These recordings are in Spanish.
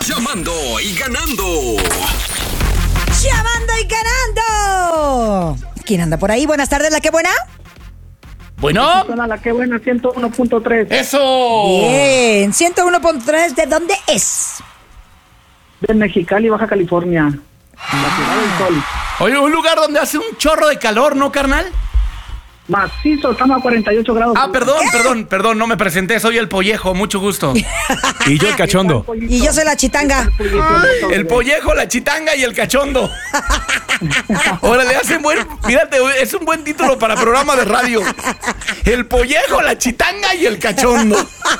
Llamando y ganando. Llamando y ganando. ¿Quién anda por ahí? Buenas tardes, ¿la que buena? Bueno. La que buena, 101.3. ¡Eso! Bien, 101.3, ¿de dónde es? De Mexicali, Baja California. La ciudad del sol. Oye, un lugar donde hace un chorro de calor, ¿no, carnal? Macizo, estamos a 48 grados. Ah, perdón, no me presenté, soy el Pollejo, mucho gusto. Y yo el cachondo. Y yo soy la chitanga. El Pollejo, la Chitanga y el Cachondo. Órale, fíjate, es un buen título para programa de radio. El Pollejo, la Chitanga y el Cachondo.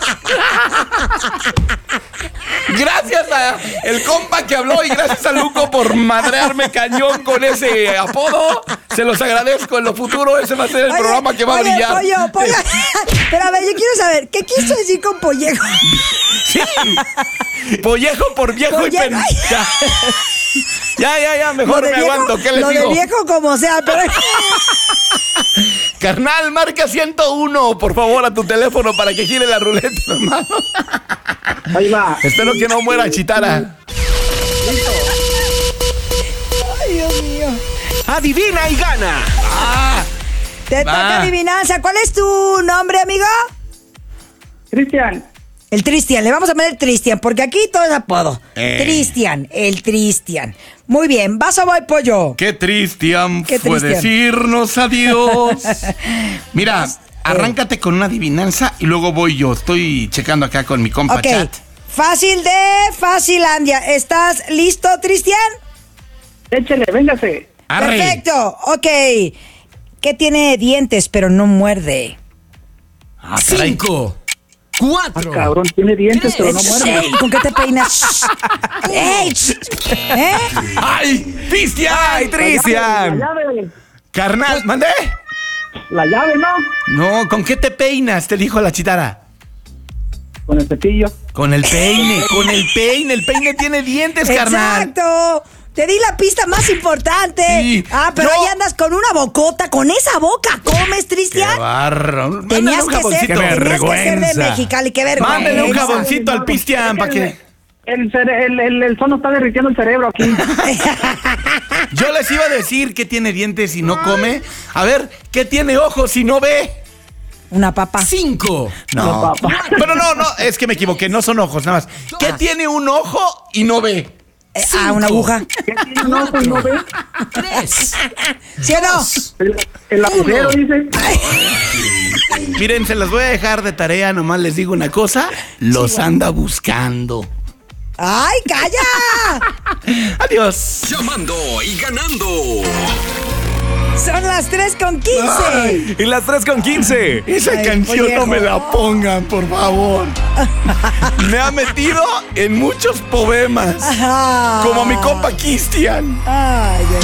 Gracias a el compa que habló y gracias a Luco por madrearme cañón con ese apodo. Se los agradezco. En lo futuro ese va a ser el programa que va a brillar. Pollo. Pero a ver, yo quiero saber, ¿qué quiso decir con pollejo? Sí. Pollejo por viejo y pen... Ya, mejor me aguanto. ¿Qué les digo? Lo de viejo como sea, pero... Carnal, marca 101, por favor, a tu teléfono para que gire la ruleta, hermano. Ahí va. Espero que no muera Chitara. Ay, Dios mío. Adivina y gana. Te toca adivinanza. ¿Cuál es tu nombre, amigo? Cristian. El Tristian. Le vamos a poner Tristian, porque aquí todo es apodo. Tristian, el Tristian. Muy bien. ¿Vas o voy, pollo? Qué Tristian Qué fue Tristian. decirnos adiós. Mira, arráncate con una adivinanza y luego voy yo. Estoy checando acá con mi compa Ok. Chat. Fácil de Facilandia. ¿Estás listo, Tristian? Échele, véngase. Arre. Perfecto. Ok. ¿Qué tiene dientes pero no muerde? Caray. 5, Ah, 4. cabrón, tiene dientes, pero no muerde. Ey, ¿con qué te peinas? ¡Ey! ¿Eh? ¡Ay, Cristian! ¡Ay, La Cristian! llave. Carnal, ¿mandé? La llave, ¿no? No, ¿con qué te peinas? Te dijo la Chitara. Con el cepillo. Con el peine, El peine tiene dientes, carnal. ¡Exacto! Te di la pista más importante. Sí. Pero No. ahí andas con una bocota. ¿Con esa boca comes, Qué Cristian? barro. Tenías que ser de vergüenza. Mexicali. ¡Qué vergüenza! Mándale un jaboncito al Pistian para que... El sol nos está derritiendo el cerebro aquí. Yo les iba a decir que tiene dientes y no come. A ver, ¿qué tiene ojos y no ve? Una papa. 5. No. Pero no, es que me equivoqué. No son ojos, nada más. ¿Qué tiene un ojo y no ve? Una aguja. ¿Qué tiene un ojo y no ve? 3. ¿Sí o no? El agujero, dice. Miren, se las voy a dejar de tarea. Nomás les digo una cosa. Los anda buscando. ¡Ay, calla! Adiós. Llamando y ganando. Son las 3:15. Y las 3:15. Esa Ay, canción Pollejo. no me la pongan, por favor. Me ha metido en muchos poemas. Ajá. Como mi compa Cristian. Ay,